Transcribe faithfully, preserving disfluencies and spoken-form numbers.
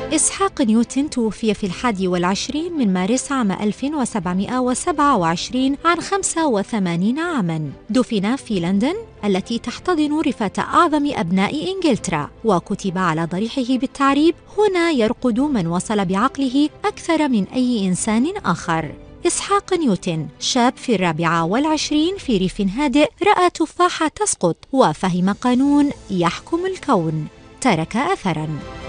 إسحاق نيوتن توفي في الحادي والعشرين من مارس عام ألف وسبعمائة وسبعة وعشرين عن خمسة وثمانين عاماً. دفن في لندن التي تحتضن رفاة أعظم أبناء إنجلترا، وكتب على ضريحه بالتعريب: هنا يرقد من وصل بعقله أكثر من أي إنسان آخر. إسحاق نيوتن شاب في الرابعة والعشرين في ريف هادئ، رأى تفاحة تسقط وفهم قانون يحكم الكون، ترك أثراً.